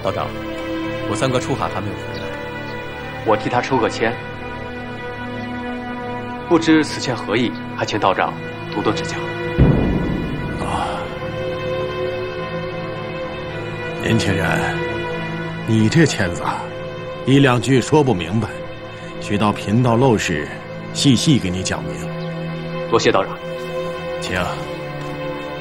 道长，我三哥出海还没有回来， 我替他抽个签。不知此签何意，还请道长多多指教。 年轻人，你这签子一两句说不明白，需到贫道陋室细细给你讲明。 多谢道长， 请。